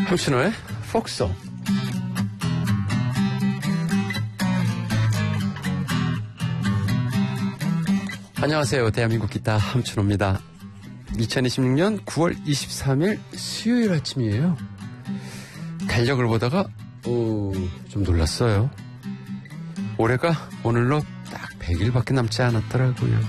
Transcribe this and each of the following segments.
함춘호의 폭송. 안녕하세요. 대한민국 기타 함춘호입니다. 2026년 9월 23일 수요일 아침이에요. 달력을 보다가 좀 놀랐어요. 올해가 오늘로 딱 100일밖에 남지 않았더라고요.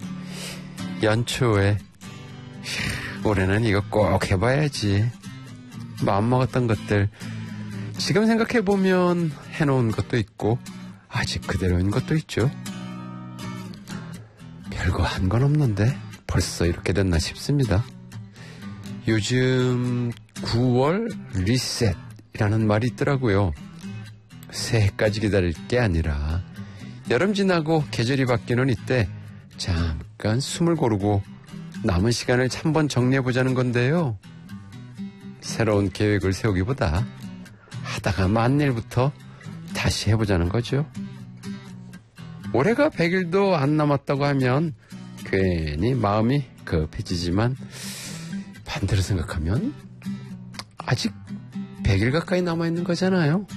연초에 올해는 이거 꼭 해봐야지. 마음먹었던 것들 지금 생각해보면 해놓은 것도 있고 아직 그대로인 것도 있죠. 별거 한 건 없는데 벌써 이렇게 됐나 싶습니다. 요즘 9월 리셋이라는 말이 있더라고요. 새해까지 기다릴 게 아니라 여름 지나고 계절이 바뀌는 이때 잠깐 숨을 고르고 남은 시간을 한번 정리해보자는 건데요. 새로운 계획을 세우기보다 하다가 만 일부터 다시 해보자는 거죠. 올해가 100일도 안 남았다고 하면 괜히 마음이 급해지지만 반대로 생각하면 아직 100일 가까이 남아있는 거잖아요.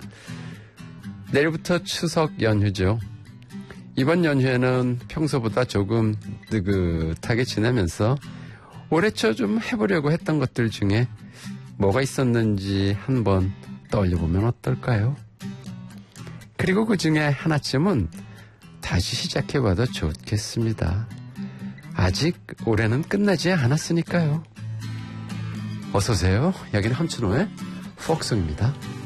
내일부터 추석 연휴죠. 이번 연휴에는 평소보다 조금 느긋하게 지내면서 올해 초 좀 해보려고 했던 것들 중에 뭐가 있었는지 한번 떠올려보면 어떨까요? 그리고 그 중에 하나쯤은 다시 시작해봐도 좋겠습니다. 아직 올해는 끝나지 않았으니까요. 어서오세요. 여기는 함춘호의 폭송입니다.